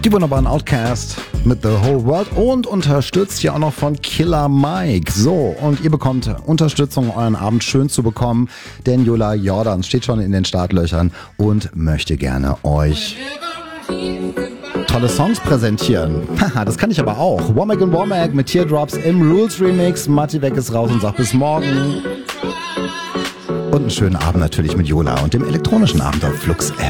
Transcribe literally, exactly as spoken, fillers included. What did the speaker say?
Die wunderbaren Outcast mit The Whole World und unterstützt hier auch noch von Killer Mike. So, und ihr bekommt Unterstützung, euren Abend schön zu bekommen, denn Yola Jordan steht schon in den Startlöchern und möchte gerne euch tolle Songs präsentieren. Haha, das kann ich aber auch. Womack und Womack mit Teardrops im Rules Remix. Matti Weg ist raus und sagt bis morgen. Und einen schönen Abend natürlich mit Yola und dem elektronischen Abend auf Flux F